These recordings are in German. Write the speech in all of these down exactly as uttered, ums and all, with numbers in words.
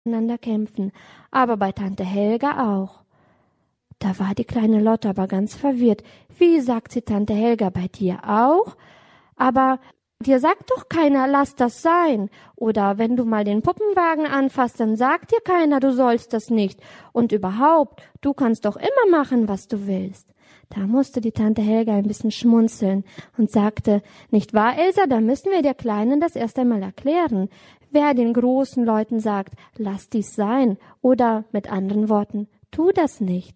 miteinander kämpfen, aber bei Tante Helga auch. Da war die kleine Lotte aber ganz verwirrt. Wie, sagt sie Tante Helga, bei dir auch? Aber dir sagt doch keiner, lass das sein. Oder wenn du mal den Puppenwagen anfasst, dann sagt dir keiner, du sollst das nicht. Und überhaupt, du kannst doch immer machen, was du willst. Da musste die Tante Helga ein bisschen schmunzeln und sagte, nicht wahr, Elsa, da müssen wir der Kleinen das erst einmal erklären. Wer den großen Leuten sagt, lass dies sein, oder mit anderen Worten, tu das nicht.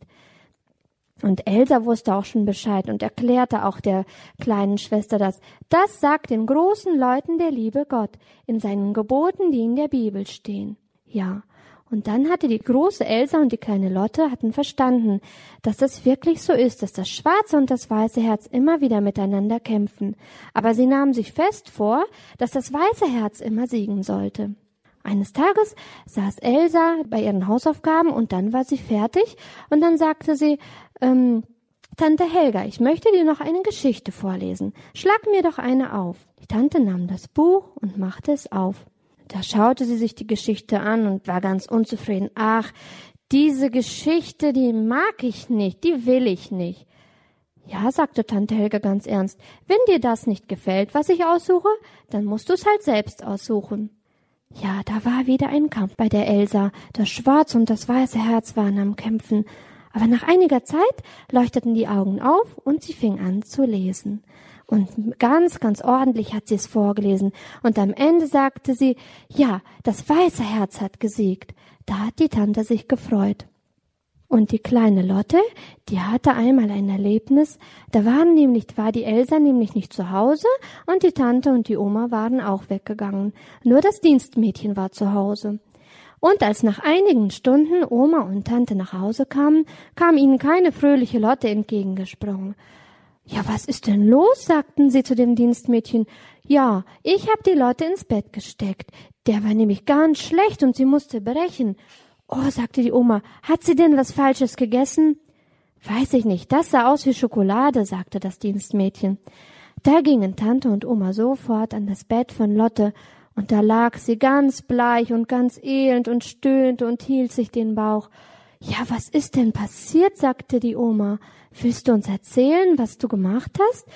Und Elsa wusste auch schon Bescheid und erklärte auch der kleinen Schwester das. Das sagt den großen Leuten der liebe Gott in seinen Geboten, die in der Bibel stehen. Ja, und dann hatte die große Elsa und die kleine Lotte hatten verstanden, dass das wirklich so ist, dass das schwarze und das weiße Herz immer wieder miteinander kämpfen. Aber sie nahmen sich fest vor, dass das weiße Herz immer siegen sollte. Eines Tages saß Elsa bei ihren Hausaufgaben und dann war sie fertig und dann sagte sie, ähm, Tante Helga, ich möchte dir noch eine Geschichte vorlesen. Schlag mir doch eine auf. Die Tante nahm das Buch und machte es auf. Da schaute sie sich die Geschichte an und war ganz unzufrieden. Ach, diese Geschichte, die mag ich nicht, die will ich nicht. Ja, sagte Tante Helga ganz ernst, wenn dir das nicht gefällt, was ich aussuche, dann musst du es halt selbst aussuchen. Ja, da war wieder ein Kampf bei der Elsa. Das schwarze und das weiße Herz waren am Kämpfen. Aber nach einiger Zeit leuchteten die Augen auf und sie fing an zu lesen. Und ganz, ganz ordentlich hat sie es vorgelesen. Und am Ende sagte sie, ja, das weiße Herz hat gesiegt. Da hat die Tante sich gefreut. Und die kleine Lotte, die hatte einmal ein Erlebnis, da waren nämlich, war die Elsa nämlich nicht zu Hause und die Tante und die Oma waren auch weggegangen. Nur das Dienstmädchen war zu Hause. Und als nach einigen Stunden Oma und Tante nach Hause kamen, kam ihnen keine fröhliche Lotte entgegengesprungen. »Ja, was ist denn los?« sagten sie zu dem Dienstmädchen. »Ja, ich hab die Lotte ins Bett gesteckt. Der war nämlich ganz schlecht und sie musste brechen.« »Oh«, sagte die Oma, »hat sie denn was Falsches gegessen?« »Weiß ich nicht, das sah aus wie Schokolade«, sagte das Dienstmädchen. Da gingen Tante und Oma sofort an das Bett von Lotte, und da lag sie ganz bleich und ganz elend und stöhnte und hielt sich den Bauch. »Ja, was ist denn passiert?«, sagte die Oma. »Willst du uns erzählen, was du gemacht hast?«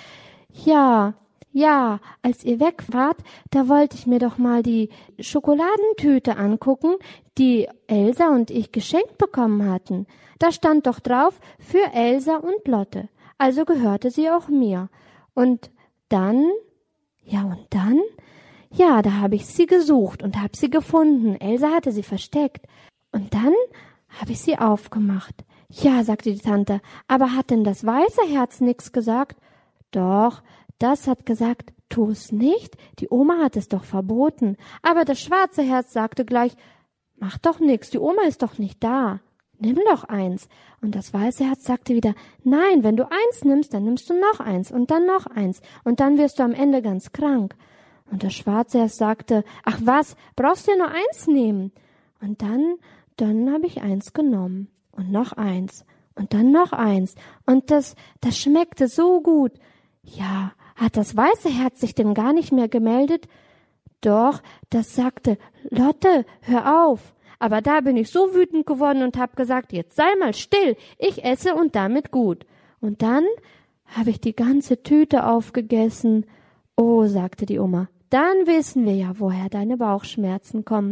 »Ja, ja, als ihr weg wart, da wollte ich mir doch mal die Schokoladentüte angucken, die Elsa und ich geschenkt bekommen hatten. Da stand doch drauf, für Elsa und Lotte. Also gehörte sie auch mir. Und dann, ja und dann, ja, da habe ich sie gesucht und habe sie gefunden. Elsa hatte sie versteckt. Und dann habe ich sie aufgemacht. Ja, sagte die Tante, aber hat denn das weiße Herz nix gesagt? Doch, das hat gesagt, tu es nicht, die Oma hat es doch verboten. Aber das schwarze Herz sagte gleich, mach doch nix, die Oma ist doch nicht da. Nimm doch eins. Und das weiße Herz sagte wieder, nein, wenn du eins nimmst, dann nimmst du noch eins und dann noch eins und dann wirst du am Ende ganz krank. Und das schwarze Herz sagte, ach was, brauchst du ja nur eins nehmen. Und dann, dann habe ich eins genommen und noch eins und dann noch eins. Und das, das schmeckte so gut. Ja, hat das weiße Herz sich denn gar nicht mehr gemeldet? Doch, das sagte, Lotte, hör auf. Aber da bin ich so wütend geworden und hab gesagt, jetzt sei mal still, ich esse und damit gut. Und dann habe ich die ganze Tüte aufgegessen. Oh, sagte die Oma, dann wissen wir ja, woher deine Bauchschmerzen kommen.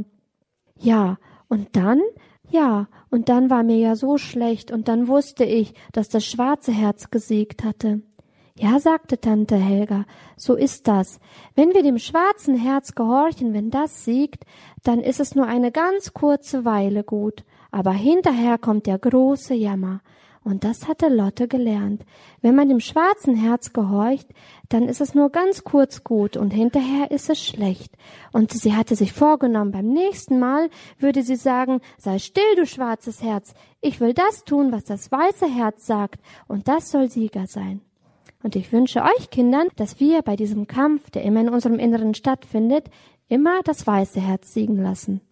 Ja, und dann, ja, und dann war mir ja so schlecht und dann wusste ich, dass das schwarze Herz gesiegt hatte. Ja, sagte Tante Helga, so ist das. Wenn wir dem schwarzen Herz gehorchen, wenn das siegt, dann ist es nur eine ganz kurze Weile gut. Aber hinterher kommt der große Jammer. Und das hatte Lotte gelernt. Wenn man dem schwarzen Herz gehorcht, dann ist es nur ganz kurz gut und hinterher ist es schlecht. Und sie hatte sich vorgenommen, beim nächsten Mal würde sie sagen, sei still, du schwarzes Herz. Ich will das tun, was das weiße Herz sagt. Und das soll Sieger sein. Und ich wünsche euch Kindern, dass wir bei diesem Kampf, der immer in unserem Inneren stattfindet, immer das weiße Herz siegen lassen.